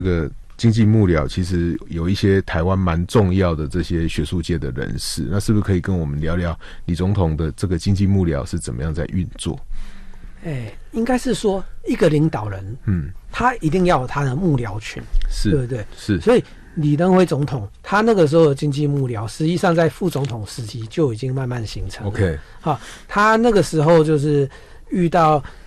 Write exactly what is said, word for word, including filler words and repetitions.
这个经济幕僚其实有一些台湾蛮重要的这些学术界的人士，那是不是可以跟我们聊聊李总统的这个经济幕僚是怎么样在运作？ 哎，应该是说一个领导人，嗯，他一定要有他的幕僚群， 是， 对不对？ 是， 所以李登辉总统他那个时候的经济幕僚，实际上在副总统时期就已经慢慢形成了。 OK， 好，他那个时候就是遇到